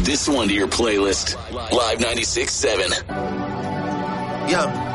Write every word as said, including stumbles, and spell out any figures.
this one to your playlist. Live ninety-six point seven. Yeah.